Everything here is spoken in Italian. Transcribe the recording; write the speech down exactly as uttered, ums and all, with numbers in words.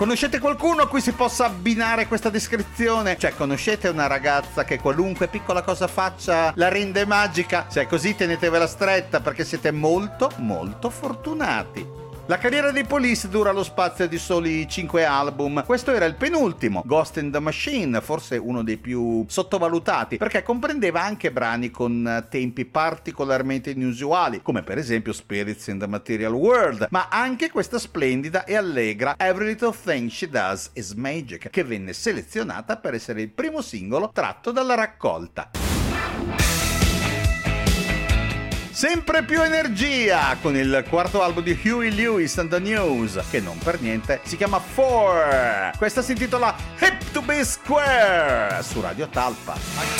Conoscete qualcuno a cui si possa abbinare questa descrizione? Cioè, conoscete una ragazza che qualunque piccola cosa faccia la rende magica? Se è così, tenetevela stretta, perché siete molto, molto fortunati. La carriera dei Police dura lo spazio di soli cinque album. Questo era il penultimo, Ghost in the Machine, forse uno dei più sottovalutati, perché comprendeva anche brani con tempi particolarmente inusuali, come per esempio Spirits in the Material World, ma anche questa splendida e allegra Every Little Thing She Does Is Magic, che venne selezionata per essere il primo singolo tratto dalla raccolta. Sempre più energia con il quarto album di Huey Lewis and the News, che non per niente si chiama Four. Questa si intitola Hip to be Square su Radio Talpa.